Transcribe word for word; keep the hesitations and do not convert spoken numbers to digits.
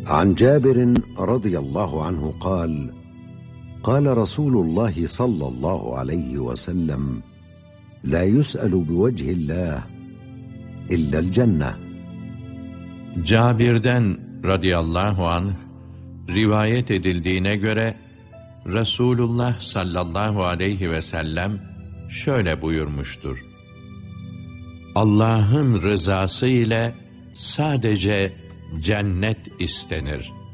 عن جابر رضي الله عنه قال قال رسول الله صلى الله عليه وسلم لا يسأل بوجه الله إلا الجنة. Cabir'den radıyallahu anh rivayet edildiğine göre Resulullah sallallahu aleyhi ve sellem şöyle buyurmuştur: Allah'ın rızası ile sadece cennet istenir.